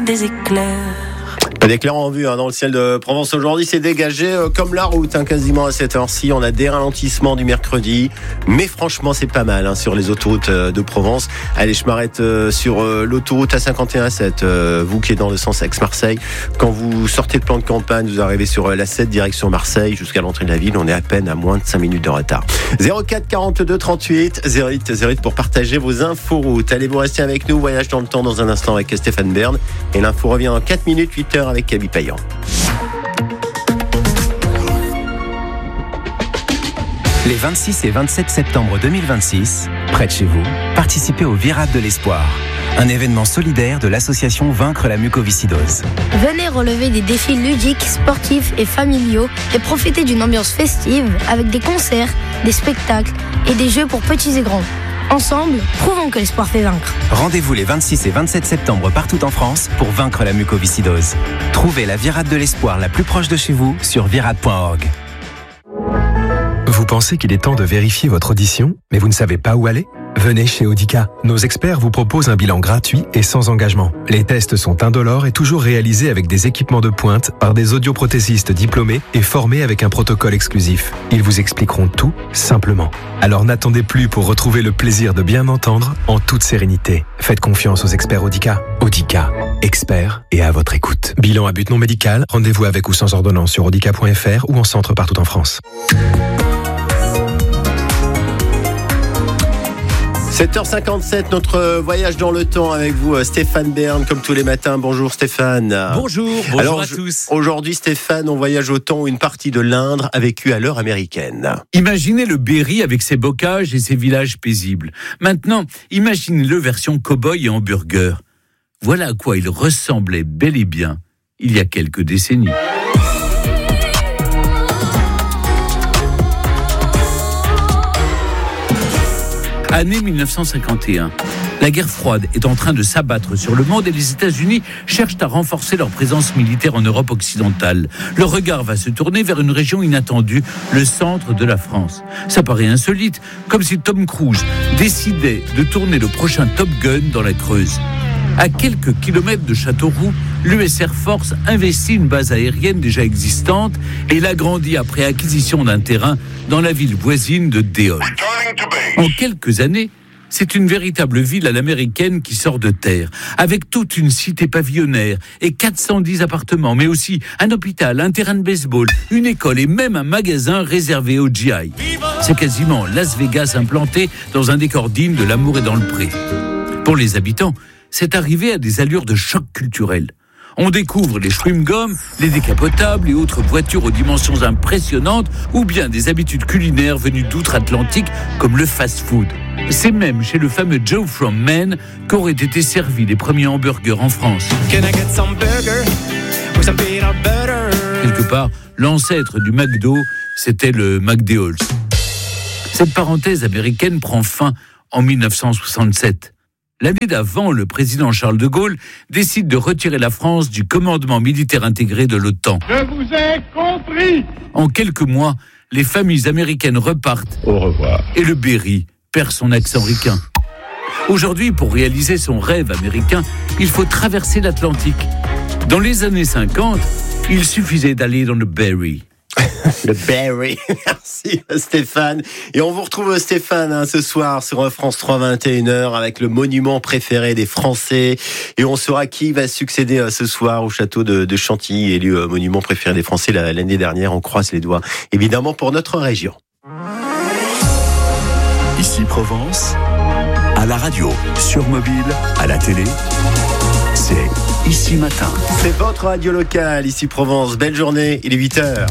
des éclairs. Pas d'éclairs en vue dans le ciel de Provence aujourd'hui, c'est dégagé comme la route quasiment à cette heure-ci. On a des ralentissements du mercredi, mais franchement c'est pas mal sur les autoroutes de Provence. Allez, je m'arrête sur l'autoroute A51 A7, vous qui êtes dans le sens Aix-Marseille. Quand vous sortez de plan de campagne, vous arrivez sur la 7 direction Marseille jusqu'à l'entrée de la ville, on est à peine à moins de 5 minutes de retard. 04 42 38 08 pour partager vos inforoutes. Allez, vous restez avec nous, voyage dans le temps dans un instant avec Stéphane Bern. Et l'info revient en 4 minutes, 8h avec Camille Payan. Les 26 et 27 septembre 2026, près de chez vous, participez au Virade de l'Espoir, un événement solidaire de l'association Vaincre la mucoviscidose. Venez relever des défis ludiques, sportifs et familiaux et profitez d'une ambiance festive avec des concerts, des spectacles et des jeux pour petits et grands. Ensemble, prouvons que l'espoir fait vaincre. Rendez-vous les 26 et 27 septembre partout en France pour vaincre la mucoviscidose. Trouvez la Virade de l'Espoir la plus proche de chez vous sur virade.org. Vous pensez qu'il est temps de vérifier votre audition, mais vous ne savez pas où aller ? Venez chez Audica. Nos experts vous proposent un bilan gratuit et sans engagement. Les tests sont indolores et toujours réalisés avec des équipements de pointe par des audioprothésistes diplômés et formés avec un protocole exclusif. Ils vous expliqueront tout simplement. Alors n'attendez plus pour retrouver le plaisir de bien entendre en toute sérénité. Faites confiance aux experts Audica. Audica, experts et à votre écoute. Bilan à but non médical, rendez-vous avec ou sans ordonnance sur audica.fr ou en centre partout en France. 7h57, notre voyage dans le temps avec vous, Stéphane Bern, comme tous les matins. Bonjour Stéphane. Bonjour à tous. Aujourd'hui Stéphane, on voyage au temps où une partie de l'Indre a vécu à l'heure américaine. Imaginez le Berry avec ses bocages et ses villages paisibles. Maintenant, imaginez-le version cow-boy et hamburger. Voilà à quoi il ressemblait bel et bien il y a quelques décennies. Année 1951. La guerre froide est en train de s'abattre sur le monde et les États-Unis cherchent à renforcer leur présence militaire en Europe occidentale. Leur regard va se tourner vers une région inattendue, le centre de la France. Ça paraît insolite, comme si Tom Cruise décidait de tourner le prochain Top Gun dans la Creuse. À quelques kilomètres de Châteauroux, l'US Air Force investit une base aérienne déjà existante et l'agrandit après acquisition d'un terrain dans la ville voisine de Deol. En quelques années, c'est une véritable ville à l'américaine qui sort de terre, avec toute une cité pavillonnaire et 410 appartements, mais aussi un hôpital, un terrain de baseball, une école et même un magasin réservé aux GI. C'est quasiment Las Vegas implanté dans un décor digne de L'amour est dans le pré. Pour les habitants, c'est arrivé à des allures de choc culturel. On découvre les chewing-gums, les décapotables et autres voitures aux dimensions impressionnantes ou bien des habitudes culinaires venues d'outre-Atlantique comme le fast-food. C'est même chez le fameux Joe from Maine qu'auraient été servis les premiers hamburgers en France. Quelque part, l'ancêtre du McDo, c'était le McDonald's. Cette parenthèse américaine prend fin en 1967. L'année d'avant, le président Charles de Gaulle décide de retirer la France du commandement militaire intégré de l'OTAN. Je vous ai compris. En quelques mois, les familles américaines repartent. Au revoir. Et le Berry perd son accent ricain. Aujourd'hui, pour réaliser son rêve américain, il faut traverser l'Atlantique. Dans les années 50, il suffisait d'aller dans le Berry. Le Berry. Merci Stéphane. Et on vous retrouve Stéphane ce soir sur France 3 21h avec le monument préféré des Français. Et on saura qui va succéder ce soir au château de Chantilly, élu monument préféré des Français l'année dernière. On croise les doigts évidemment pour notre région. Ici Provence, à la radio, sur mobile, à la télé, c'est Ici Matin. C'est votre radio locale, Ici Provence. Belle journée, il est 8h.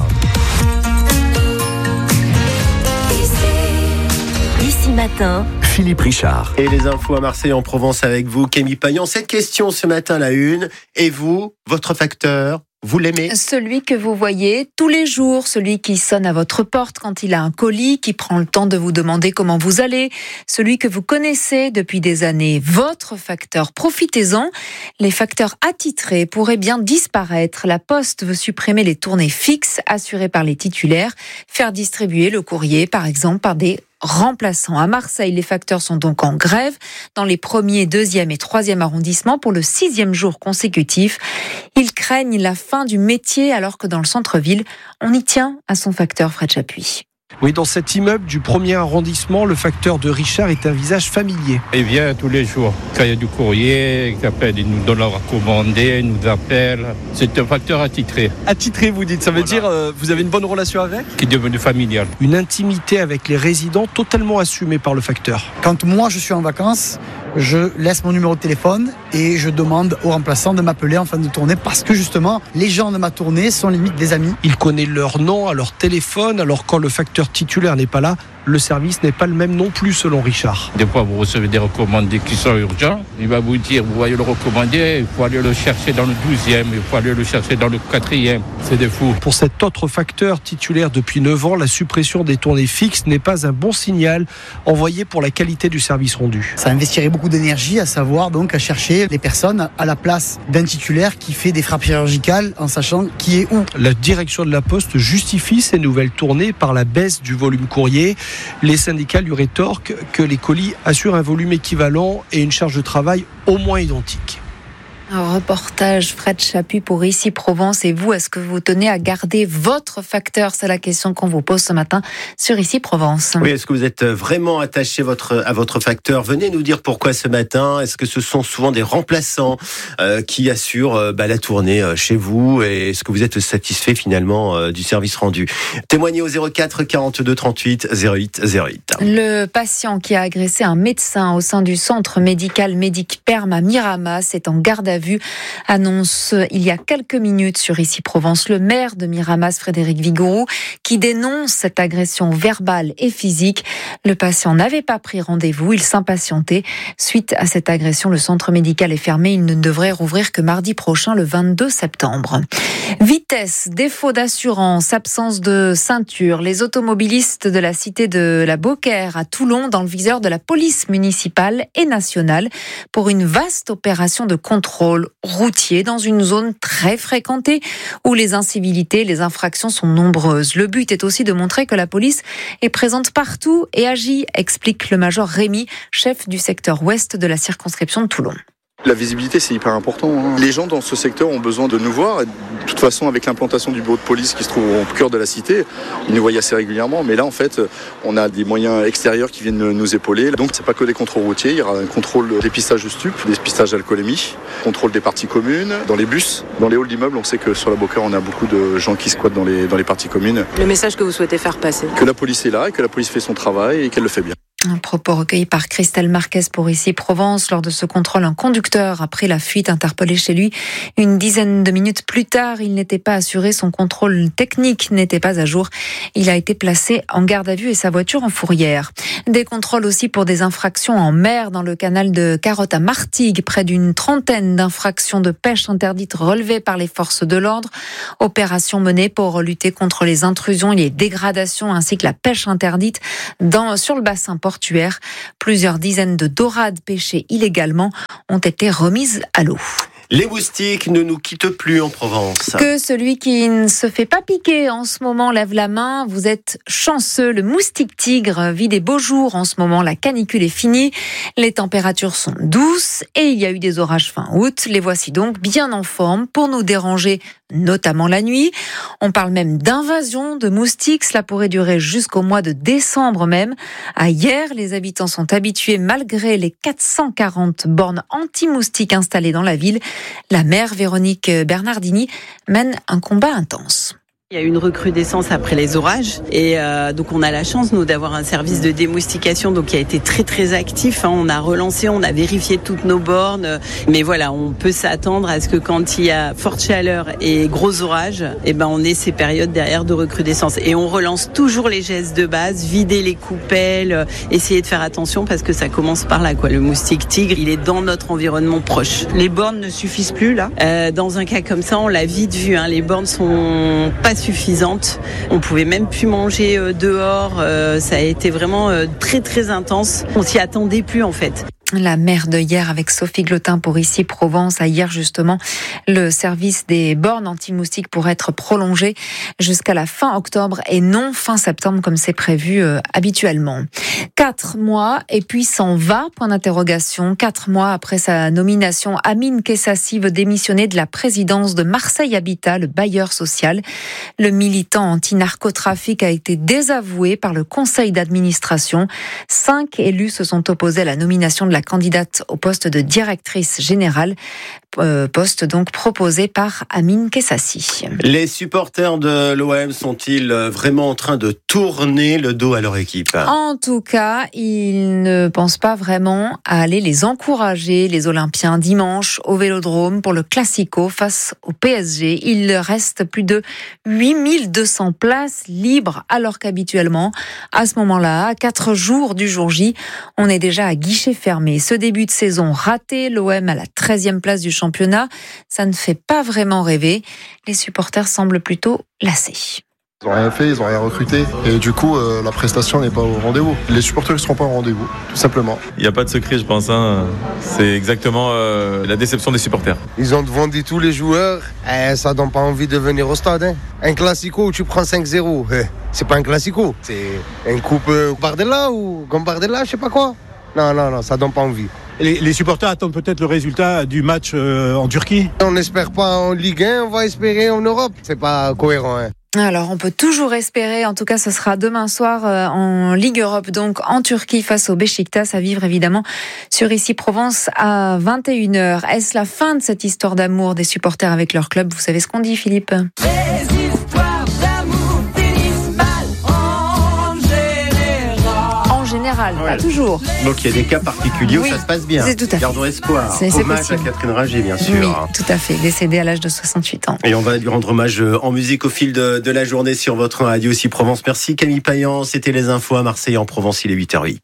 Ici Matin, Philippe Richard. Et les infos à Marseille en Provence avec vous, Camille Payan. Cette question ce matin, la une. Et vous, votre facteur, vous l'aimez ? Celui que vous voyez tous les jours, celui qui sonne à votre porte quand il a un colis, qui prend le temps de vous demander comment vous allez, celui que vous connaissez depuis des années, votre facteur. Profitez-en, les facteurs attitrés pourraient bien disparaître. La Poste veut supprimer les tournées fixes assurées par les titulaires, faire distribuer le courrier par exemple par des remplaçants. À Marseille, les facteurs sont donc en grève dans les 1er, 2e et 3e arrondissements pour le 6e jour consécutif. Ils craignent la fin du métier alors que dans le centre-ville, on y tient à son facteur Fred Chapuis. Oui, dans cet immeuble du 1er arrondissement, le facteur de Richard est un visage familier. Il vient tous les jours. Quand il y a du courrier, il nous donne à recommander, il nous appelle. C'est un facteur attitré. Attitré, vous dites, ça veut dire vous avez une bonne relation avec ? Qui est devenu familial. Une intimité avec les résidents totalement assumée par le facteur. Quand moi je suis en vacances, je laisse mon numéro de téléphone et je demande aux remplaçants de m'appeler en fin de tournée parce que justement, les gens de ma tournée sont limite des amis. Il connaît leur nom à leur téléphone, alors quand le facteur titulaire n'est pas là, le service n'est pas le même non plus selon Richard. Des fois, vous recevez des recommandés qui sont urgents. Il va vous dire, vous voyez le recommandé, il faut aller le chercher dans le 12e, il faut aller le chercher dans le 4e. C'est des fous. Pour cet autre facteur titulaire depuis 9 ans, la suppression des tournées fixes n'est pas un bon signal envoyé pour la qualité du service rendu. Ça investirait beaucoup d'énergie, à savoir donc à chercher les personnes à la place d'un titulaire qui fait des frappes chirurgicales en sachant qui est où. La direction de la Poste justifie ces nouvelles tournées par la baisse du volume courrier. Les syndicats lui rétorquent que les colis assurent un volume équivalent et une charge de travail au moins identique. Un reportage Fred Chapuis pour Ici Provence. Et vous, est-ce que vous tenez à garder votre facteur ? C'est la question qu'on vous pose ce matin sur Ici Provence. Oui, est-ce que vous êtes vraiment attaché à votre facteur ? Venez nous dire pourquoi ce matin. Est-ce que ce sont souvent des remplaçants qui assurent la tournée chez vous ? Et est-ce que vous êtes satisfait finalement du service rendu ? Témoignez au 04 42 38 08 08. Le patient qui a agressé un médecin au sein du centre médical Médic-Perm à Miramas est en garde à vue, annonce il y a quelques minutes sur Ici Provence le maire de Miramas, Frédéric Vigouroux, qui dénonce cette agression verbale et physique. Le patient n'avait pas pris rendez-vous, il s'impatientait. Suite à cette agression, le centre médical est fermé. Il ne devrait rouvrir que mardi prochain, le 22 septembre. Vitesse, défaut d'assurance, absence de ceinture. Les automobilistes de la cité de la Beaucaire à Toulon dans le viseur de la police municipale et nationale pour une vaste opération de contrôle routier dans une zone très fréquentée où les incivilités, les infractions sont nombreuses. Le but est aussi de montrer que la police est présente partout et agit, explique le major Rémy, chef du secteur ouest de la circonscription de Toulon. La visibilité, c'est hyper important. Les gens dans ce secteur ont besoin de nous voir. De toute façon, avec l'implantation du bureau de police qui se trouve au cœur de la cité, ils nous voient assez régulièrement. Mais là, en fait, on a des moyens extérieurs qui viennent nous épauler. Donc, c'est pas que des contrôles routiers. Il y aura un contrôle dépistage de stupes, dépistage d'alcoolémie, contrôle des parties communes, dans les bus, dans les halls d'immeubles. On sait que sur la Beaucaire, on a beaucoup de gens qui squattent dans les parties communes. Le message que vous souhaitez faire passer ? Que la police est là et que la police fait son travail et qu'elle le fait bien. Un propos recueilli par Christelle Marquez pour Ici Provence. Lors de ce contrôle, un conducteur a pris la fuite, interpellé chez lui. Une dizaine de minutes plus tard, il n'était pas assuré, son contrôle technique n'était pas à jour. Il a été placé en garde à vue et sa voiture en fourrière. Des contrôles aussi pour des infractions en mer dans le canal de Carotte à Martigues. Près d'une trentaine d'infractions de pêche interdites relevées par les forces de l'ordre. Opération menée pour lutter contre les intrusions et les dégradations ainsi que la pêche interdite sur le bassin portuaire. Plusieurs dizaines de dorades pêchées illégalement ont été remises à l'eau. Les moustiques ne nous quittent plus en Provence. Que celui qui ne se fait pas piquer en ce moment lève la main. Vous êtes chanceux. Le moustique tigre vit des beaux jours en ce moment. La canicule est finie. Les températures sont douces et il y a eu des orages fin août. Les voici donc bien en forme pour nous déranger, notamment la nuit. On parle même d'invasion de moustiques. Cela pourrait durer jusqu'au mois de décembre même. À hier, les habitants sont habitués malgré les 440 bornes anti-moustiques installées dans la ville. La maire Véronique Bernardini mène un combat intense. Il y a eu une recrudescence après les orages et donc on a la chance nous d'avoir un service de démoustication donc qui a été très très actif. On a relancé, on a vérifié toutes nos bornes, mais voilà, on peut s'attendre à ce que quand il y a forte chaleur et gros orages, on ait ces périodes derrière de recrudescence et on relance toujours les gestes de base, vider les coupelles, essayer de faire attention parce que ça commence par là quoi. Le moustique tigre, il est dans notre environnement proche. Les bornes ne suffisent plus là. Dans un cas comme ça, on l'a vite vu. Les bornes sont pas suffisante. On pouvait même plus manger dehors. Ça a été vraiment très très intense. On s'y attendait plus en fait. La mer de hier avec Sophie Glotin pour Ici Provence. À hier justement, le service des bornes anti-moustiques pourrait être prolongé jusqu'à la fin octobre et non fin septembre comme c'est prévu habituellement. 4 mois et puis s'en va, point d'interrogation. 4 mois après sa nomination, Amine Kessassi veut démissionner de la présidence de Marseille Habitat, le bailleur social. Le militant anti-narcotrafic a été désavoué par le conseil d'administration. 5 élus se sont opposés à la nomination de la candidate au poste de directrice générale, poste donc proposé par Amine Kessassi. Les supporters de l'OM sont-ils vraiment en train de tourner le dos à leur équipe ? En tout cas, ils ne pensent pas vraiment à aller les encourager, les Olympiens, dimanche au Vélodrome pour le Classico face au PSG. Il reste plus de 8200 places libres, alors qu'habituellement, à ce moment-là, à 4 jours du jour J, on est déjà à guichet fermé. Ce début de saison raté, l'OM à la 13e place du championnat, ça ne fait pas vraiment rêver. Les supporters semblent plutôt lassés. Ils n'ont rien fait, ils n'ont rien recruté. Et du coup, la prestation n'est pas au rendez-vous. Les supporters ne seront pas au rendez-vous, tout simplement. Il n'y a pas de secret, je pense. C'est exactement la déception des supporters. Ils ont vendu tous les joueurs. Ça donne pas envie de venir au stade. Un classico où tu prends 5-0. C'est pas un classico. C'est une coupe Bardella ou Gambardella, je sais pas quoi. Non, ça donne pas envie. Les supporters attendent peut-être le résultat du match en Turquie. On n'espère pas en Ligue 1, on va espérer en Europe. C'est pas cohérent. Alors, on peut toujours espérer. En tout cas, ce sera demain soir en Ligue Europe, donc en Turquie face au Beşiktaş, à vivre évidemment sur Ici Provence à 21h. Est-ce la fin de cette histoire d'amour des supporters avec leur club ? Vous savez ce qu'on dit, Philippe ? Les histoires d'amour finissent mal en général. En général, pas toujours. Donc il y a des cas particuliers où ça se passe bien. C'est tout à fait. Gardons espoir. C'est Hommage possible. à Catherine Ringer, bien sûr. Oui, tout à fait. Décédée à l'âge de 68 ans. Et on va lui rendre hommage en musique au fil de la journée sur votre radio Ici Provence. Merci Camille Payan. C'était les infos à Marseille en Provence. Il est 8h08.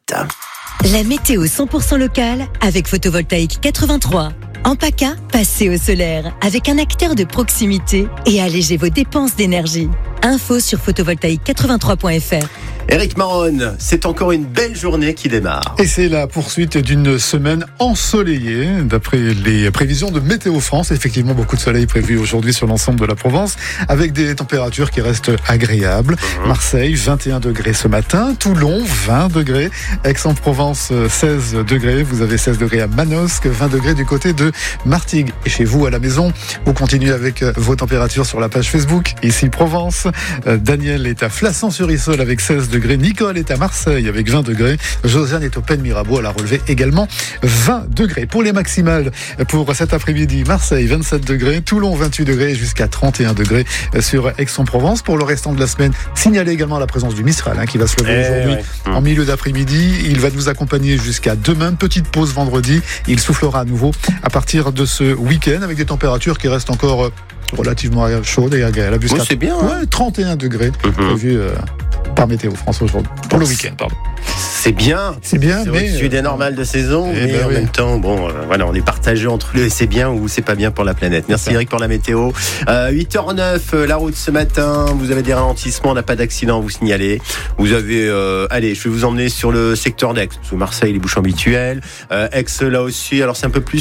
La météo 100% locale avec Photovoltaïque 83. En PACA, passez au solaire avec un acteur de proximité et allégez vos dépenses d'énergie. Info sur photovoltaïque83.fr. Éric Marron, c'est encore une belle journée qui démarre. Et c'est la poursuite d'une semaine ensoleillée, d'après les prévisions de Météo France. Effectivement, beaucoup de soleil prévu aujourd'hui sur l'ensemble de la Provence, avec des températures qui restent agréables. Marseille, 21 degrés ce matin. Toulon, 20 degrés. Aix-en-Provence, 16 degrés. Vous avez 16 degrés à Manosque, 20 degrés du côté de Martigues. Et chez vous, à la maison, vous continuez avec vos températures sur la page Facebook, Ici Provence. Daniel est à Flassan-sur-Issole avec 16 degrés. Nicole est à Marseille avec 20 degrés. Josiane est au Pen Mirabeau. Elle a relevé également 20 degrés. Pour les maximales, pour cet après-midi, Marseille, 27 degrés. Toulon, 28 degrés jusqu'à 31 degrés sur Aix-en-Provence. Pour le restant de la semaine, signalez également la présence du Mistral qui va se lever aujourd'hui en milieu d'après-midi. Il va nous accompagner jusqu'à demain. Petite pause vendredi. Il soufflera à nouveau à partir de ce week-end avec des températures qui restent encore relativement chaudes et agréables. Oui, c'est bien. 31 degrés prévus par Météo France aujourd'hui. Pour le week-end, pardon. C'est bien, mais au-dessus des normales de saison, mais en même temps, voilà, on est partagé entre le c'est bien ou c'est pas bien pour la planète. Merci Eric pour la météo. 8h09, la route ce matin, vous avez des ralentissements, on n'a pas d'accident à vous signaler. Vous avez, allez, je vais vous emmener sur le secteur d'Aix, sous Marseille, les bouchons habituels. Aix là aussi, alors c'est un peu plus